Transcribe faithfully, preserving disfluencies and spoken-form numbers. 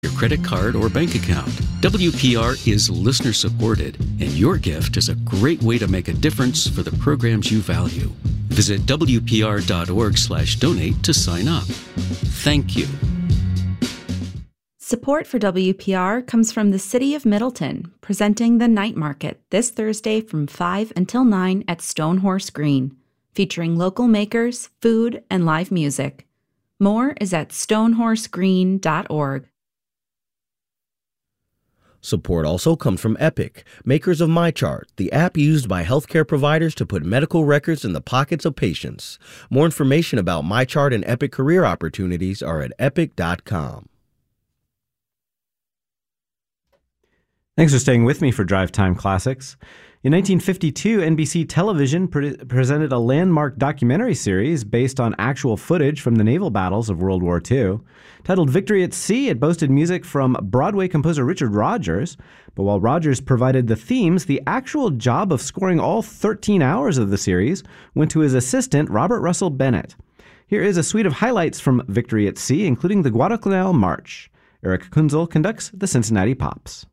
your credit card or bank account. W P R is listener supported, and your gift is a great way to make a difference for the programs you value. Visit W P R dot org slash donate to sign up. Thank you. Support for W P R comes from the City of Middleton, presenting the Night Market this Thursday from five until nine at Stonehorse Green, featuring local makers, food, and live music. More is at stonehorse green dot org. Support also comes from Epic, makers of MyChart, the app used by healthcare providers to put medical records in the pockets of patients. More information about MyChart and Epic career opportunities are at epic dot com. Thanks for staying with me for Drive Time Classics. In nineteen fifty-two, N B C Television pre- presented a landmark documentary series based on actual footage from the naval battles of World War Two. Titled Victory at Sea, it boasted music from Broadway composer Richard Rodgers. But while Rodgers provided the themes, the actual job of scoring all thirteen hours of the series went to his assistant, Robert Russell Bennett. Here is a suite of highlights from Victory at Sea, including the Guadalcanal March. Eric Kunzel conducts the Cincinnati Pops.